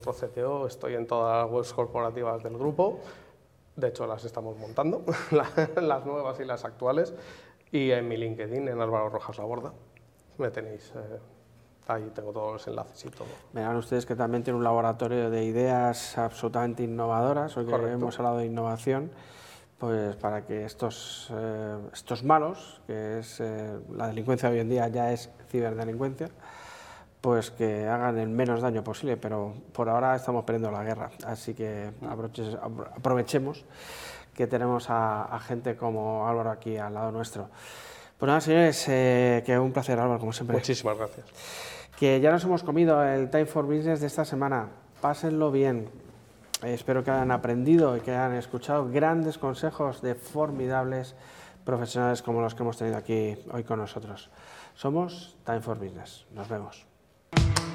CTO, estoy en todas las webs corporativas del grupo, de hecho las estamos montando, las nuevas y las actuales, y en mi LinkedIn, en Álvaro Rojas Laborda, me tenéis, ahí tengo todos los enlaces y todo. Verán ustedes que también tiene un laboratorio de ideas absolutamente innovadoras, hoy que hemos hablado de innovación, pues para que estos malos, que es la delincuencia hoy en día ya es ciberdelincuencia, pues que hagan el menos daño posible, pero por ahora estamos perdiendo la guerra, así que aprovechemos que tenemos a gente como Álvaro aquí al lado nuestro. Pues nada, señores, que un placer, Álvaro, como siempre. Muchísimas gracias. Que ya nos hemos comido el Time for Business de esta semana, pásenlo bien, espero que hayan aprendido y que hayan escuchado grandes consejos de formidables profesionales como los que hemos tenido aquí hoy con nosotros. Somos Time for Business, nos vemos.